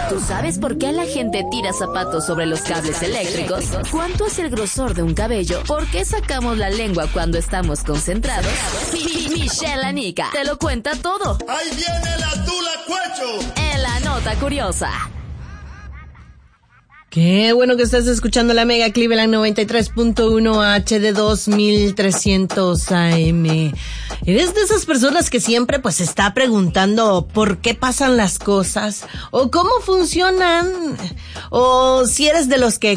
¿Tú sabes por qué la gente tira zapatos sobre los cables eléctricos? ¿Cuánto es el grosor de un cabello? ¿Por qué sacamos la lengua cuando estamos concentrados? Michelle Anica te lo cuenta todo. ¡Ahí viene la Tula Cuecho! En la nota curiosa. Qué bueno que estás escuchando la Mega Cleveland 93.1 HD 2300 AM. ¿Eres de esas personas que siempre pues está preguntando por qué pasan las cosas? ¿O cómo funcionan? ¿O si eres de los que